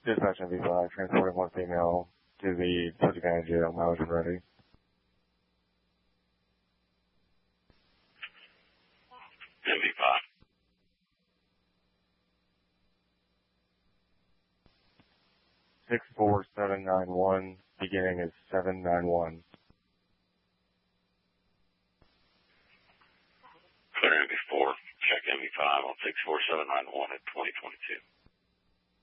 Dispatch MV5, transporting one female to the Pussy County Jail. Mileage and ready. MV5. 64791, beginning is 791. Clear MV4, check MV5 on 64791 at 2022.